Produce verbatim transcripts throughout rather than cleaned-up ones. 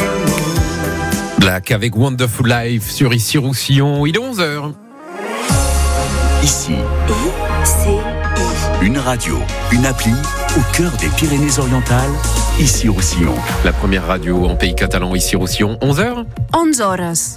Black avec Wonderful Life sur Ici Roussillon. Il est onze heures. Ici, I C I. une radio, une appli au cœur des Pyrénées-Orientales. Ici Roussillon. La première radio en pays catalan, Ici Roussillon. onze heures. onze horas.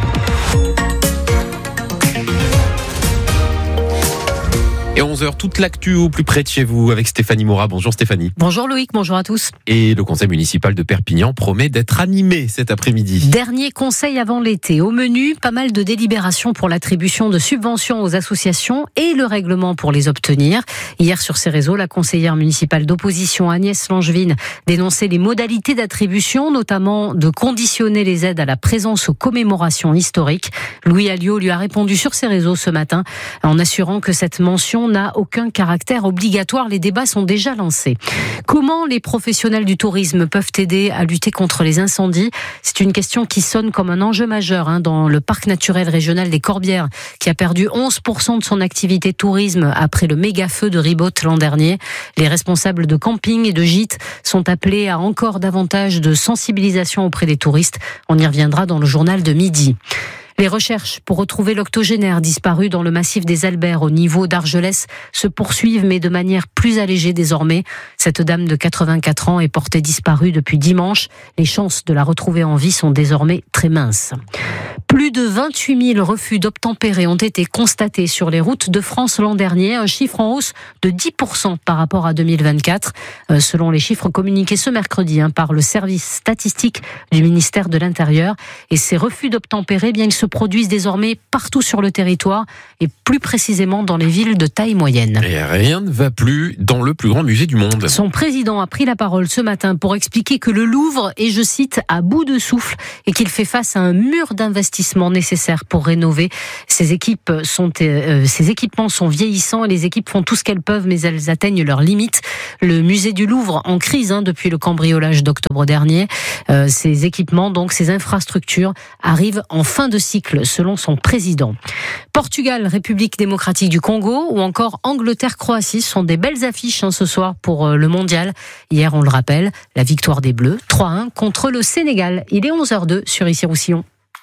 Et onze heures, toute l'actu au plus près de chez vous avec Stéphanie Morat. Bonjour Stéphanie. Bonjour Loïc, bonjour à tous. Et le conseil municipal de Perpignan promet d'être animé cet après-midi. Dernier conseil avant l'été. Au menu, pas mal de délibérations pour l'attribution de subventions aux associations et le règlement pour les obtenir. Hier sur ces réseaux, la conseillère municipale d'opposition Agnès Langevin dénonçait les modalités d'attribution, notamment de conditionner les aides à la présence aux commémorations historiques. Louis Alliot lui a répondu sur ses réseaux ce matin en assurant que cette mention n'a aucun caractère obligatoire. Les débats sont déjà lancés. Comment les professionnels du tourisme peuvent aider à lutter contre les incendies ? C'est une question qui sonne comme un enjeu majeur hein, dans le parc naturel régional des Corbières, qui a perdu onze pour cent de son activité tourisme après le méga feu de Ribote l'an dernier. Les responsables de camping et de gîtes sont appelés à encore davantage de sensibilisation auprès des touristes. On y reviendra dans le journal de midi. Les recherches pour retrouver l'octogénaire disparu dans le massif des Alberts au niveau d'Argelès se poursuivent, mais de manière plus allégée désormais. Cette dame de quatre-vingt-quatre ans est portée disparue depuis dimanche. Les chances de la retrouver en vie sont désormais très minces. Plus de vingt-huit mille refus d'obtempérer ont été constatés sur les routes de France l'an dernier, un chiffre en hausse de dix pour cent par rapport à deux mille vingt-quatre, euh, selon les chiffres communiqués ce mercredi hein, par le service statistique du ministère de l'Intérieur. Et ces refus d'obtempérer, bien, ils se produisent désormais partout sur le territoire et plus précisément dans les villes de taille moyenne. Et rien ne va plus dans le plus grand musée du monde. Son président a pris la parole ce matin pour expliquer que le Louvre est, je cite, à bout de souffle et qu'il fait face à un mur d'investissement nécessaire pour rénover. Ces équipes sont, euh, ces équipements sont vieillissants et les équipes font tout ce qu'elles peuvent, mais elles atteignent leurs limites. Le musée du Louvre en crise hein, depuis le cambriolage d'octobre dernier. Euh, ces équipements, donc ces infrastructures, arrivent en fin de cycle, selon son président. Portugal, République démocratique du Congo, ou encore Angleterre-Croatie sont des belles affiches hein, ce soir pour le mondial. Hier, on le rappelle, la victoire des Bleus, trois un contre le Sénégal. Il est onze heures deux sur Ici Roussillon.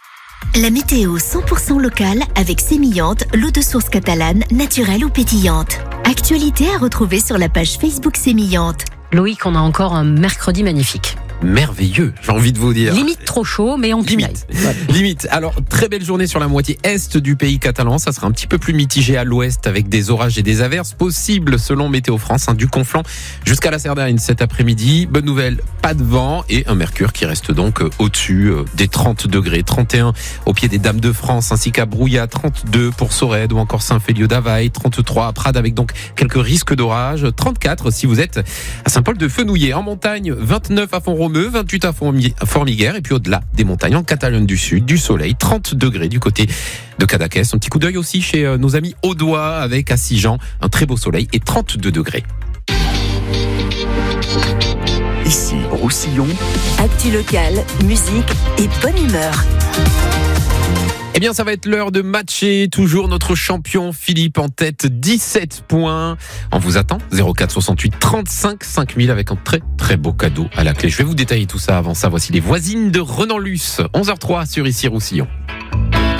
La météo cent pour cent locale avec Sémillante, l'eau de source catalane, naturelle ou pétillante. Actualité à retrouver sur la page Facebook Sémillante. Loïc, on a encore un mercredi magnifique. Merveilleux, j'ai envie de vous dire. Limite trop chaud, mais on pinaille. Limite. Limite. Alors, très belle journée sur la moitié est du pays catalan. Ça sera un petit peu plus mitigé à l'ouest avec des orages et des averses possibles selon Météo France, hein, du Conflent jusqu'à la Cerdagne cet après-midi. Bonne nouvelle, pas de vent et un mercure qui reste donc euh, au-dessus euh, des trente degrés. trente et un au pied des Dames de France ainsi qu'à Brouillat, trente-deux pour Sorède ou encore Saint-Féliu-d'Availle, trente-trois à Prades avec donc quelques risques d'orage, trente-quatre si vous êtes à Saint-Paul-de-Fenouillet. En montagne, vingt-neuf à Font-Romeu, vingt-huit à Formiguères et puis au-delà des montagnes en Catalogne du Sud, du soleil, trente degrés du côté de Cadaqués. Un petit coup d'œil aussi chez nos amis audois avec à Sigean, un très beau soleil et trente-deux degrés. Ici Roussillon. Actu locale, musique et bonne humeur. Eh bien, ça va être l'heure de matcher. Toujours notre champion Philippe en tête, dix-sept points. On vous attend, zéro quatre soixante-huit trente-cinq cinq mille avec un très très beau cadeau à la clé. Je vais vous détailler tout ça. Avant ça, voici les voisines de Renan-Luce. onze heures zéro trois sur Ici Roussillon.